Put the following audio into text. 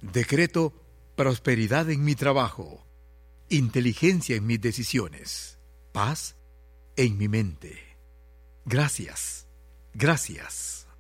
Decreto prosperidad en mi trabajo, inteligencia en mis decisiones, paz en mi mente. Gracias, gracias.